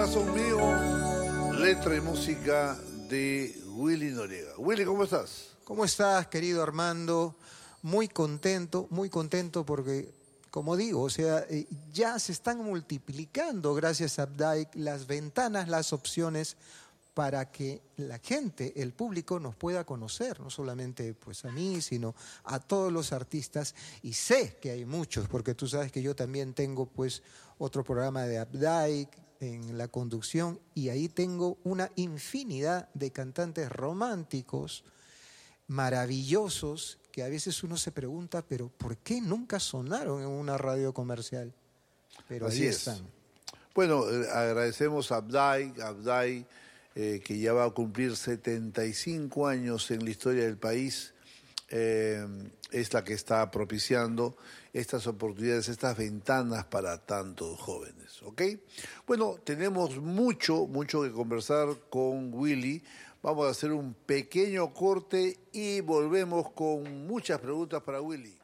Corazón Mío, letra y música de Willy Noriega. Willy, ¿cómo estás? ¿Cómo estás, querido Armando? Muy contento porque, como digo, o sea, ya se están multiplicando, gracias a Updike, las ventanas, las opciones para que la gente, el público, nos pueda conocer, no solamente pues a mí, sino a todos los artistas. Y sé que hay muchos, porque tú sabes que yo también tengo pues otro programa de Updike en la conducción, y ahí tengo una infinidad de cantantes románticos, maravillosos, que a veces uno se pregunta, pero ¿por qué nunca sonaron en una radio comercial? Pero Así ahí es. están. Bueno, agradecemos a Updike, que ya va a cumplir 75 años en la historia del país. Es la que está propiciando estas oportunidades, estas ventanas para tantos jóvenes, ¿ok? Bueno, tenemos mucho que conversar con Willy. Vamos a hacer un pequeño corte y volvemos con muchas preguntas para Willy.